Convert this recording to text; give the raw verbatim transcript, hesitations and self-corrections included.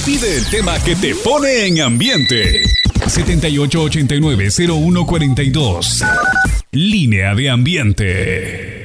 Pide el tema que te pone en ambiente. setenta y ocho ochenta y nueve cero uno cuarenta y dos. Línea de ambiente.